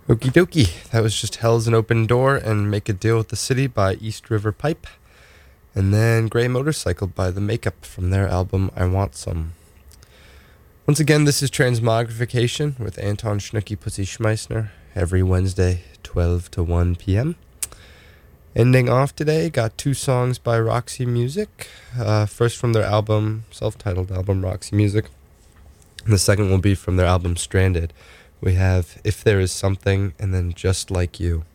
Okie dokie. That was just Hell's an Open Door and Make a Deal with the City by East River Pipe. And then Grey Motorcycle by The Makeup from their album I Want Some. Once again, this is Transmogrification with Anton Schnooky Pussy Schmeissner every Wednesday, 12 to 1 p.m. Ending off today, got two songs by Roxy Music. First from their album, self-titled album, Roxy Music. And the second will be from their album Stranded. We have If There Is Something and then Just Like You.